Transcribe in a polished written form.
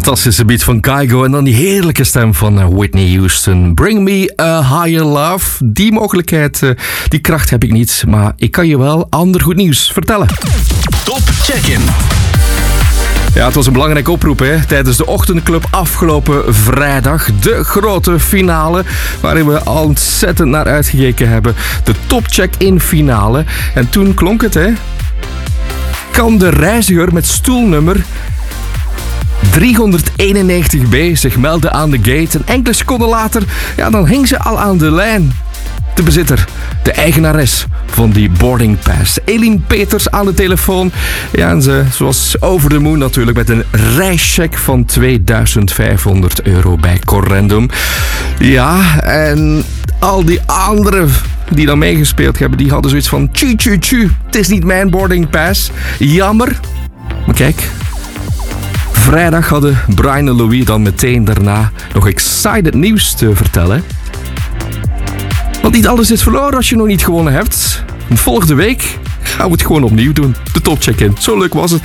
fantastische beat van Kygo en dan die heerlijke stem van Whitney Houston. Bring me a higher love. Die mogelijkheid, die kracht heb ik niet, maar ik kan je wel ander goed nieuws vertellen. Top Check-in. Ja, het was een belangrijke oproep hè, tijdens de ochtendclub afgelopen vrijdag. De grote finale waarin we ontzettend naar uitgekeken hebben. De Top Check-in finale. En toen klonk het hè. Kan de reiziger met stoelnummer 391B zich melden aan de gate. En enkele seconden later, ja, dan hing ze al aan de lijn. De bezitter, de eigenares van die boarding pass. Eline Peters aan de telefoon. Ja, en ze was over de moon natuurlijk met een reischeck van €2500 bij Corendum. Ja, en al die anderen die dan meegespeeld hebben, die hadden zoiets van tju, het is niet mijn boarding pass. Jammer. Maar kijk, vrijdag hadden Brian en Louis dan meteen daarna nog excited nieuws te vertellen. Want niet alles is verloren als je nog niet gewonnen hebt. Volgende week gaan we het gewoon opnieuw doen. De Top Check-in. Zo leuk was het.